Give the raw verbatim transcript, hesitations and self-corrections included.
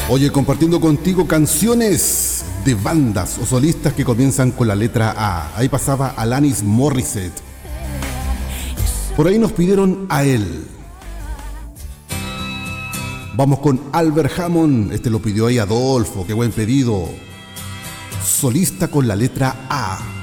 Oye, compartiendo contigo canciones de bandas o solistas que comienzan con la letra A. Ahí pasaba Alanis Morissette. Por ahí nos pidieron a él. Vamos con Albert Hammond. Este lo pidió ahí Adolfo. Qué buen pedido. Solista con la letra A.